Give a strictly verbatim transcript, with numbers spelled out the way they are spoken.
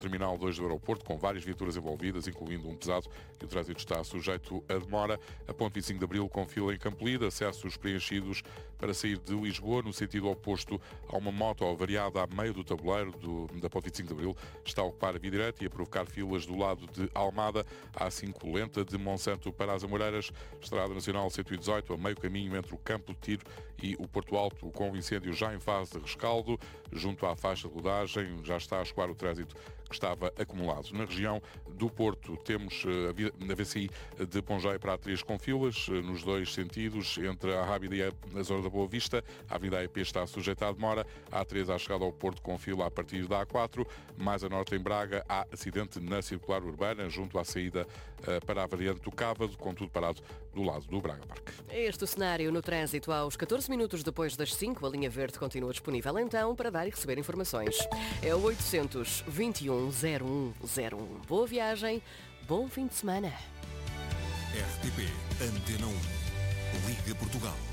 Terminal dois do aeroporto, com várias viaturas envolvidas, incluindo um pesado, e o trânsito está sujeito a demora. A ponte vinte e cinco de Abril com fila em Campolide, acessos preenchidos para sair de Lisboa, no sentido oposto a uma moto avariada a meio do tabuleiro do, da ponte vinte e cinco de Abril. Está a ocupar a via direta e a provocar filas do lado de Almada, A cinco lenta de Monsanto para as Amoreiras, Estrada Nacional cento e dezoito, a meio caminho entre o Campo de Tiro e o Porto Alto, com o incêndio já em fase de rescaldo, junto à faixa de rodagem, já está a escoar o trânsito que estava acumulado. Na região do Porto temos a V C I de Ponjai para a três com filas, nos dois sentidos, entre a Rábida e a zona da Boa Vista. A Avenida A E P está sujeita à demora, a A três à chegada ao Porto com fila a partir da A quatro, mais a norte em Braga há acidente na circular urbana, junto à saída para a variante do Cávado, com tudo parado do lado do Braga Parque. Este o cenário no trânsito aos catorze minutos depois das cinco. A linha verde continua disponível então para dar e receber informações. É o oitocentos vinte e um zero um zero um. Boa viagem, bom fim de semana. R T P Antena um. Liga Portugal.